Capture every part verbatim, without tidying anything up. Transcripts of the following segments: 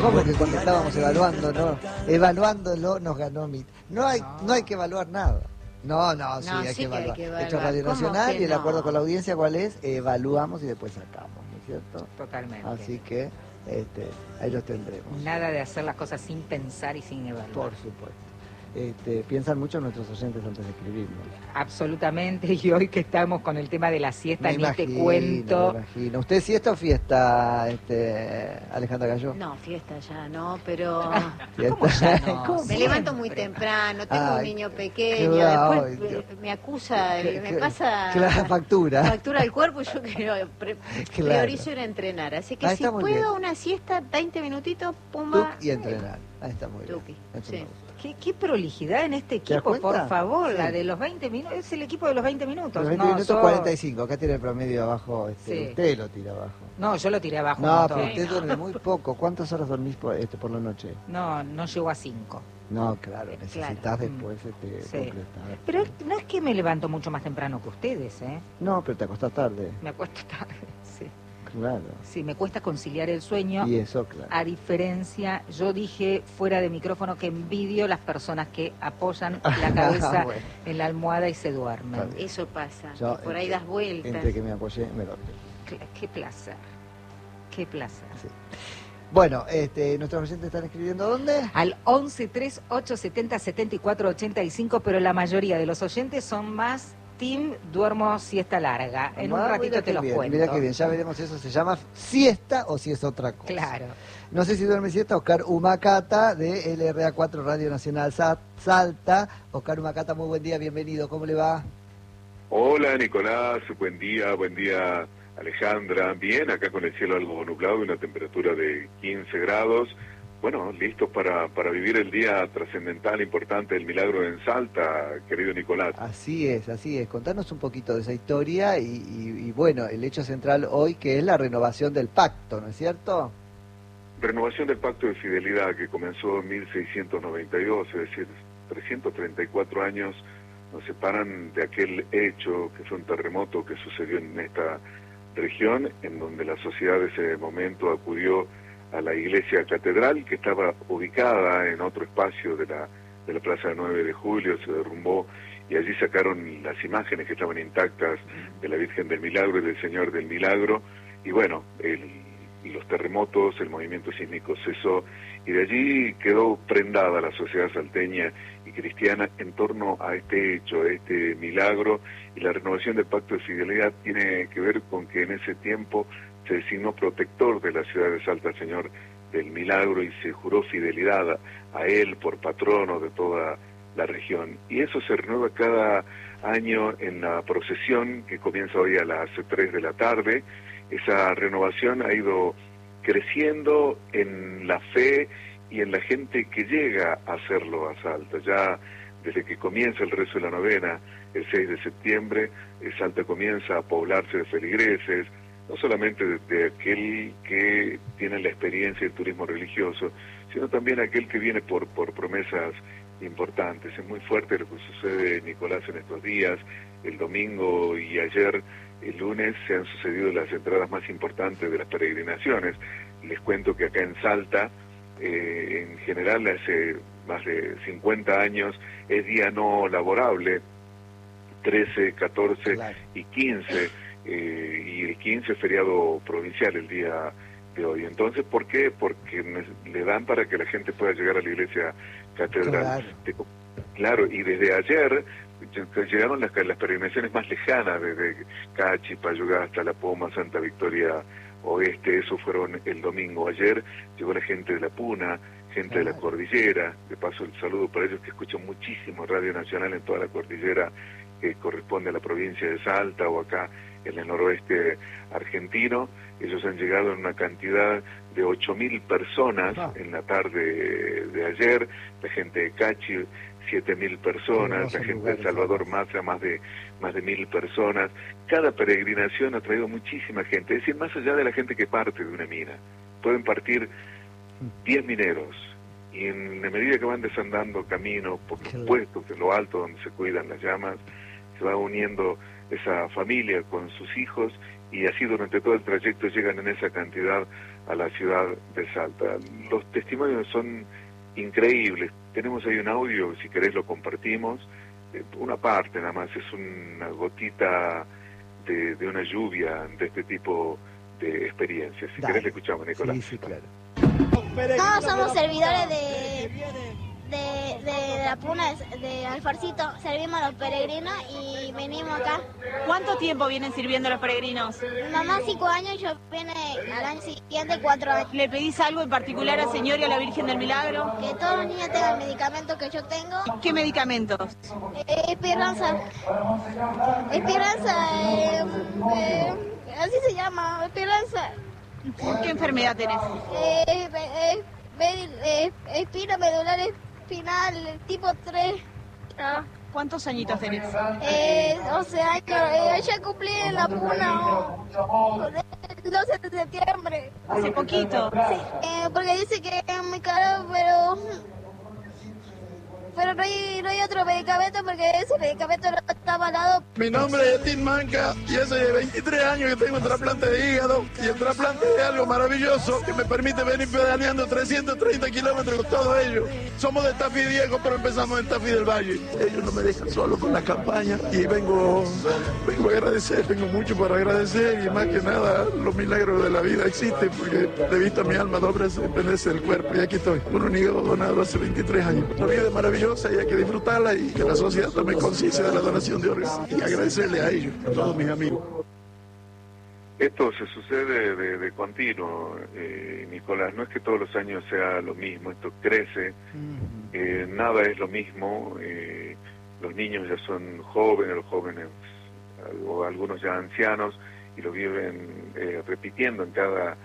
¿Cómo que cuando estábamos evaluando, no? Evaluándolo nos ganó M I T. No hay, no. no hay que evaluar nada. No, no, sí, no, hay, sí que evaluar. que hay que evaluar. Hecho Radio Nacional y el no? acuerdo con la audiencia, ¿cuál es? Evaluamos y después sacamos, ¿no es cierto? Totalmente. Así que este, ahí los tendremos. Nada de hacer las cosas sin pensar y sin evaluar. Por supuesto. Este, piensan mucho nuestros oyentes antes de escribirnos. Absolutamente, y hoy que estamos con el tema de la siesta, me ni imagino, te cuento. Me imagino. ¿Usted siesta o fiesta, este, Alejandra Gallo? No, fiesta ya no, pero... ¿Cómo ya no? ¿Cómo? Me levanto muy temprano, tengo Ay, un niño pequeño, claro, después yo, me acusa, que, me que, pasa... Que la factura. Factura del cuerpo, yo creo, pre, claro. priorizo ir a entrenar. Así que ah, si puedo bien. una siesta, veinte minutitos, pumba... Tuc y entrenar, ahí está muy Tuki, bien. sí. ¿Qué, qué prolijidad en este equipo, por favor, sí. La de los veinte minutos, es el equipo de los veinte minutos. Los veinte no, minutos, so... cuarenta y cinco, acá tiene el promedio abajo, este, sí. Usted lo tira abajo. No, yo lo tiré abajo. No, pero usted no. duerme muy poco. ¿Cuántas horas dormís por, este, por la noche? No, no llego a cinco. No, claro, necesitas claro. después este, sí. completar. Pero no es que me levanto mucho más temprano que ustedes, ¿eh? No, pero te acostás tarde. Me acuesto tarde, sí. Claro. Sí, me cuesta conciliar el sueño. Y eso, claro. A diferencia, yo dije fuera de micrófono que envidio las personas que apoyan la cabeza bueno. en la almohada y se duermen. Vale. Eso pasa. Yo, por ahí entre, das vueltas. Entre que me apoyé, me dormí. Qué, qué placer. Qué placer. Sí. Bueno, este, nuestros oyentes están escribiendo ¿dónde? Al once tres ocho setenta setenta y cuatro ochenta y cinco, pero la mayoría de los oyentes son más team duermo siesta larga. En ah, un ratito te los bien, cuento. Mira que bien, ya veremos si eso se llama siesta o si es otra cosa. Claro. No sé si duerme siesta. Oscar Humacata de L R A cuatro Radio Nacional Salta. Oscar Humacata, muy buen día, bienvenido, ¿cómo le va? Hola Nicolás, buen día, buen día Alejandra. Bien, acá con el cielo algo nublado y una temperatura de quince grados. Bueno, listos para, para vivir el día trascendental, importante, el milagro en Salta, querido Nicolás. Así es, así es. Contanos un poquito de esa historia y, y, y bueno, el hecho central hoy que es la renovación del pacto, ¿no es cierto? Renovación del pacto de fidelidad que comenzó en mil seiscientos noventa y dos, es decir, trescientos treinta y cuatro años nos separan de aquel hecho que fue un terremoto que sucedió en esta región, en donde la sociedad de ese momento acudió a la iglesia catedral, que estaba ubicada en otro espacio de la, de la Plaza nueve de Julio, se derrumbó, y allí sacaron las imágenes que estaban intactas de la Virgen del Milagro y del Señor del Milagro, y bueno, el, los terremotos, el movimiento sísmico cesó, y de allí quedó prendada la sociedad salteña y cristiana en torno a este hecho, a este milagro, y la renovación del pacto de fidelidad tiene que ver con que en ese tiempo se designó protector de la ciudad de Salta, Señor del Milagro, y se juró fidelidad a, a él por patrono de toda la región. Y eso se renueva cada año en la procesión que comienza hoy a las tres de la tarde. Esa renovación ha ido creciendo en la fe y en la gente que llega a hacerlo a Salta. Ya desde que comienza el rezo de la novena, el seis de septiembre, Salta comienza a poblarse de feligreses, no solamente de, de aquel que tiene la experiencia del turismo religioso, sino también aquel que viene por, por promesas importantes. Es muy fuerte lo que sucede, Nicolás, en estos días. El domingo y ayer, el lunes, se han sucedido las entradas más importantes de las peregrinaciones. Les cuento que acá en Salta, eh, en general, hace más de cincuenta años, es día no laborable, trece, catorce claro. y quince, eh, y el quince es feriado provincial el día de hoy. Entonces, ¿por qué? Porque le dan para que la gente pueda llegar a la iglesia catedral. Claro, claro, y desde ayer llegaron las, las peregrinaciones más lejanas, desde Cachi, Payugá hasta La Poma, Santa Victoria Oeste. Eso fueron el domingo. Ayer llegó la gente de La Puna, gente claro. de la cordillera. De paso, el saludo para ellos que escuchan muchísimo Radio Nacional en toda la cordillera que corresponde a la provincia de Salta o acá en el noroeste argentino. Ellos han llegado en una cantidad de ocho mil personas ah. en la tarde de ayer. La gente de Cachi, siete mil personas, la gente de Salvador Maza, más de más de mil personas. Cada peregrinación ha traído muchísima gente, es decir, más allá de la gente que parte de una mina. Pueden partir diez mineros, y en la medida que van desandando camino por los claro. puestos de lo alto donde se cuidan las llamas, se va uniendo esa familia con sus hijos, y así durante todo el trayecto llegan en esa cantidad a la ciudad de Salta. Los testimonios son increíbles. Tenemos ahí un audio, si querés lo compartimos. Una parte nada más, es una gotita de, de una lluvia de este tipo de experiencias. Si Dale. querés le escuchamos, Nicolás. Sí, sí, claro. Todos somos servidores de, de, de la puna de Alfarcito. Servimos a los peregrinos y venimos acá. ¿Cuánto tiempo vienen sirviendo los peregrinos? Mi mamá cinco años y yo viene al año siguiente cuatro años. ¿Le pedís algo en particular al Señor y a la Virgen del Milagro? Que todos los niños tengan el medicamento que yo tengo. ¿Qué medicamentos? Eh, esperanza. Esperanza, eh, eh, así se llama, esperanza. ¿Qué enfermedad tenés? Eh, eh, eh, eh, espina medular espinal, tipo tres. Ah. ¿Cuántos añitos tenés? Eh, doce años. Eh, ya cumplí en la puna oh, el doce de septiembre. ¿Hace poquito? Sí, eh, porque dice que es muy caro, pero... Pero no hay, no hay otro medicamento porque ese medicamento no está avalado. Mi nombre es Tim Manca y hace veintitrés años que tengo un trasplante de hígado. Y el trasplante es algo maravilloso que me permite venir pedaleando trescientos treinta kilómetros con todo ello. Somos de Tafí Diego, pero empezamos en Tafí del Valle. Ellos no me dejan solo con la campaña y vengo, vengo a agradecer, tengo mucho para agradecer y más que nada los milagros de la vida existen porque de vista mi alma doble se dependece del cuerpo y aquí estoy con un hígado donado hace veintitrés años. La vida es maravillosa y hay que disfrutarla y que la sociedad tome conciencia de la donación de órganos y agradecerle a ellos, a todos mis amigos. Esto se sucede de, de continuo, eh, Nicolás, no es que todos los años sea lo mismo, esto crece, eh, nada es lo mismo, eh, los niños ya son jóvenes, los jóvenes, algo, algunos ya ancianos, y lo viven eh, repitiendo en cada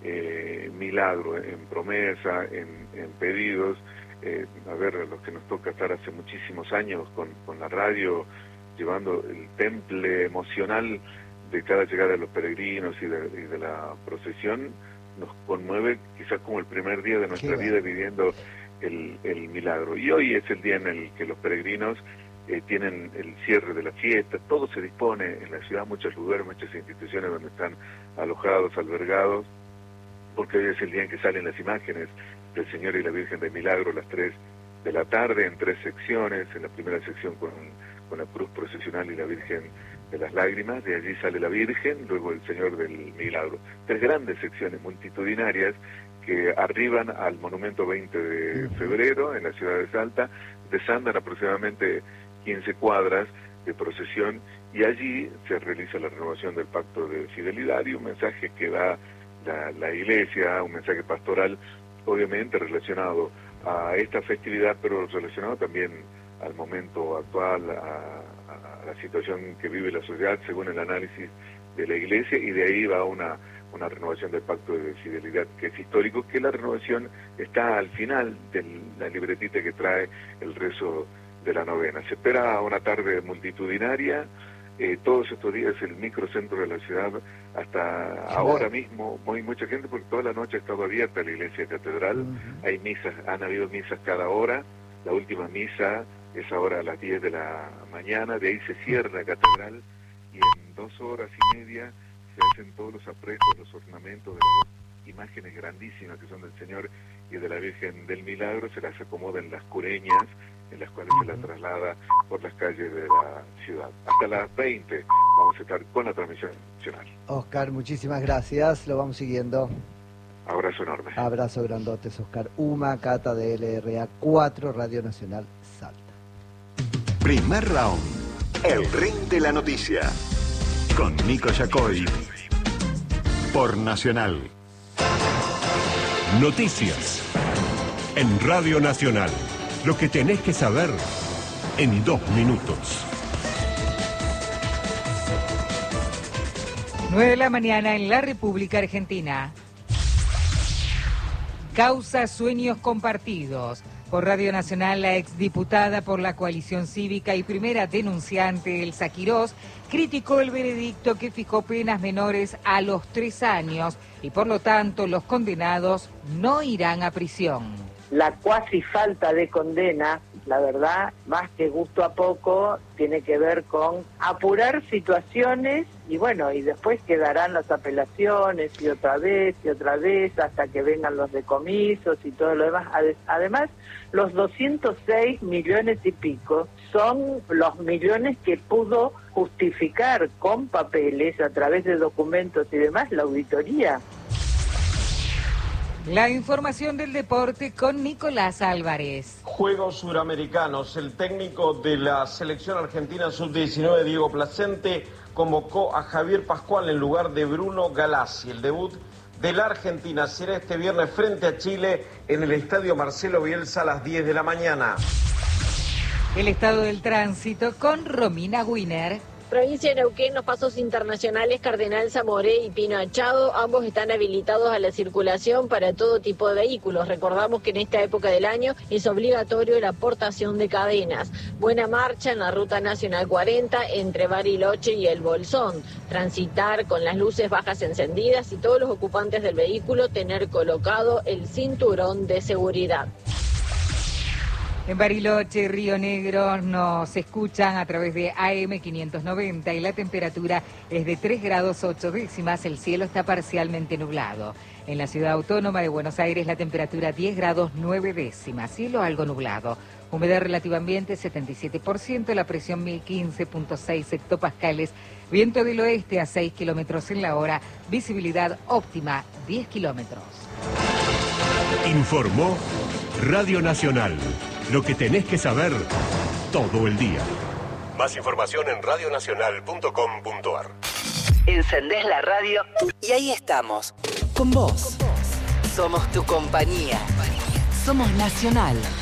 eh, milagro, en promesa, en, en pedidos. Eh, a ver, a los que nos toca estar hace muchísimos años con, con la radio, llevando el temple emocional de cada llegada de los peregrinos y de, y de la procesión, nos conmueve quizás como el primer día de nuestra vida viviendo el, el milagro. Y hoy es el día en el que los peregrinos eh, tienen el cierre de la fiesta, todo se dispone en la ciudad, muchos lugares, muchas instituciones donde están alojados, albergados, porque hoy es el día en que salen las imágenes del Señor y la Virgen del Milagro a las tres de la tarde en tres secciones, en la primera sección con, con la cruz procesional y la Virgen de las Lágrimas, de allí sale la Virgen, luego el Señor del Milagro. Tres grandes secciones multitudinarias que arriban al monumento veinte de febrero en la ciudad de Salta, desandan aproximadamente quince cuadras de procesión y allí se realiza la renovación del pacto de fidelidad y un mensaje que da la, la Iglesia, un mensaje pastoral obviamente relacionado a esta festividad, pero relacionado también al momento actual, a, a la situación que vive la sociedad según el análisis de la Iglesia, y de ahí va una, una renovación del pacto de fidelidad que es histórico, que la renovación está al final de la libretita que trae el rezo de la novena. Se espera una tarde multitudinaria, eh, todos estos días el microcentro de la ciudad, hasta ahora mismo, muy mucha gente, porque toda la noche ha estado abierta la iglesia catedral, uh-huh. Hay misas, han habido misas cada hora, la última misa es ahora a las diez de la mañana, de ahí se cierra la catedral, y en dos horas y media se hacen todos los aprestos, los ornamentos de las dos imágenes grandísimas que son del Señor y de la Virgen del Milagro, se las acomoda en las cureñas, en las cuales se la traslada por las calles de la ciudad. Hasta las veinte vamos a estar con la transmisión nacional. Oscar, muchísimas gracias, lo vamos siguiendo. Abrazo enorme. Abrazo grandotes, Oscar Uma, Cata de L R A cuatro, Radio Nacional Salta. Primer round, el ring de la noticia, con Nico Yacoy, por Nacional. Noticias, en Radio Nacional. Lo que tenés que saber en dos minutos. nueve de la mañana en la República Argentina. Causa Sueños Compartidos. Por Radio Nacional, la exdiputada por la Coalición Cívica y primera denunciante, Elsa Quirós, criticó el veredicto que fijó penas menores a los tres años y por lo tanto los condenados no irán a prisión. la cuasi falta de condena, la verdad, más que gusto a poco, tiene que ver con apurar situaciones y bueno, y después quedarán las apelaciones y otra vez y otra vez hasta que vengan los decomisos y todo lo demás. Además, los doscientos seis millones y pico son los millones que pudo justificar con papeles, a través de documentos y demás, la auditoría. La información del deporte con Nicolás Álvarez. Juegos Suramericanos. El técnico de la selección argentina sub diecinueve, Diego Placente, convocó a Javier Pascual en lugar de Bruno Galassi. El debut de la Argentina será este viernes frente a Chile en el Estadio Marcelo Bielsa a las diez de la mañana. El estado del tránsito con Romina Wiener. Provincia de Neuquén, los pasos internacionales Cardenal Zamoré y Pino Achado, ambos están habilitados a la circulación para todo tipo de vehículos. Recordamos que en esta época del año es obligatorio la portación de cadenas. Buena marcha en la Ruta Nacional cuarenta entre Bariloche y El Bolsón. Transitar con las luces bajas encendidas y todos los ocupantes del vehículo tener colocado el cinturón de seguridad. En Bariloche, Río Negro, nos escuchan a través de A M quinientos noventa y la temperatura es de tres grados ocho décimas, el cielo está parcialmente nublado. En la ciudad autónoma de Buenos Aires la temperatura diez grados nueve décimas, cielo algo nublado. Humedad relativa ambiente setenta y siete por ciento, la presión mil quince punto seis hectopascales, viento del oeste a seis kilómetros en la hora, visibilidad óptima diez kilómetros. Informó Radio Nacional. Lo que tenés que saber todo el día. Más información en radio nacional punto com punto a r. Encendés la radio y ahí estamos, con vos. Somos tu compañía. Somos Nacional.